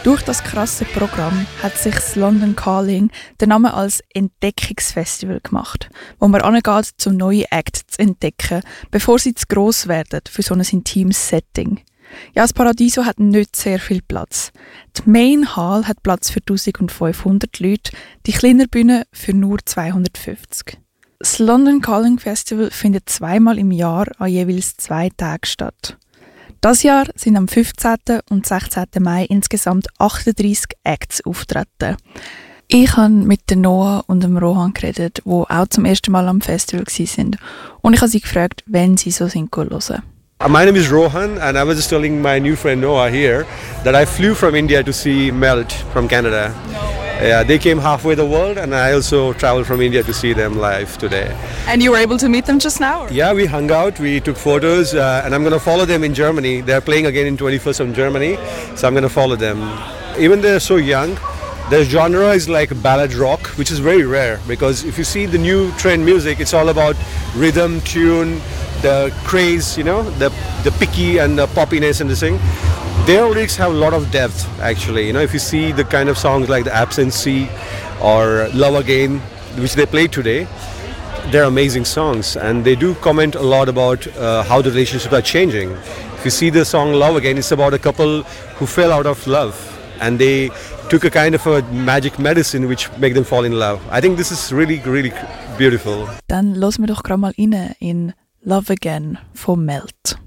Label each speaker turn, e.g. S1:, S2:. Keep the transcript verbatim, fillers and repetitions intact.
S1: Durch das krasse Programm hat sich das London Calling den Namen als Entdeckungsfestival gemacht, wo man angeht, um neue Acts zu entdecken, bevor sie zu gross werden für so ein intimes Setting. Ja, das Paradiso hat nicht sehr viel Platz. Die Main Hall hat Platz für eintausendfünfhundert Leute, die kleinere Bühne für nur zweihundertfünfzig. Das London Calling Festival findet zweimal im Jahr an jeweils zwei Tagen statt. Das Jahr sind am fünfzehnten und sechzehnten Mai insgesamt achtunddreissig Acts auftreten. Ich habe mit der Noah und dem Rohan geredet, die auch zum ersten Mal am Festival waren. Und ich habe sie gefragt, wenn sie so sind hören.
S2: My name is Rohan and I was just telling my new friend Noah here that I flew from India to see Melt from Canada.
S3: No way.
S2: Yeah, they came halfway the world and I also traveled from India to see them live today.
S3: And you were able to meet them just now? Or?
S2: Yeah, we hung out, we took photos uh, and I'm going to follow them in Germany. They're playing again in twenty-first of Germany, so I'm going to follow them. Even they're so young, their genre is like ballad rock, which is very rare because if you see the new trend music, it's all about rhythm, tune, the craze, you know, the the picky and the poppiness and the thing. Their lyrics have a lot of depth, actually. You know, if you see the kind of songs like The Absentee or Love Again, which they played today, they're amazing songs, and they do comment a lot about uh, how the relationships are changing. If you see the song Love Again, it's about a couple who fell out of love, and they took a kind of a magic medicine which make them fall in love. I think this is really, really beautiful.
S1: Dann hören wir doch gerade mal rein in Love Again von Melt.